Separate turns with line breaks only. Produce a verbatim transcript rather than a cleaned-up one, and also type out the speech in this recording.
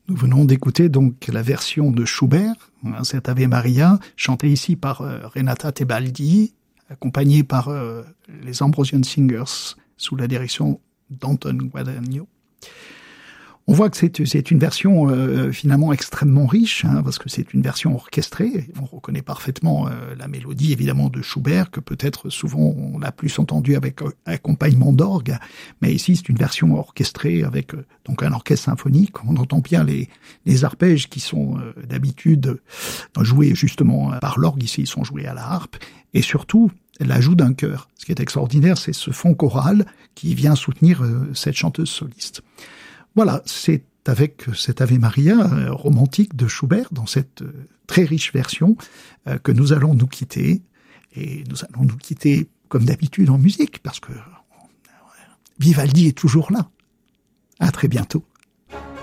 Nous venons d'écouter donc la version de Schubert, hein, cet Ave Maria, chanté ici par euh, Renata Tebaldi, accompagné par euh, les Ambrosian Singers sous la direction d'Anton Guadagno. On voit que c'est, c'est une version euh, finalement extrêmement riche, hein, parce que c'est une version orchestrée. On reconnaît parfaitement euh, la mélodie évidemment de Schubert, que peut-être souvent on l'a plus entendue avec euh, accompagnement d'orgue, mais ici c'est une version orchestrée avec euh, donc un orchestre symphonique. On entend bien les, les arpèges qui sont euh, d'habitude joués justement par l'orgue, ici ils sont joués à la harpe, et surtout l'ajout d'un chœur. Ce qui est extraordinaire, c'est ce fond choral qui vient soutenir euh, cette chanteuse soliste. Voilà, c'est avec cet Ave Maria euh, romantique de Schubert, dans cette euh, très riche version, euh, que nous allons nous quitter. Et nous allons nous quitter comme d'habitude en musique, parce que euh, Vivaldi est toujours là. À très bientôt.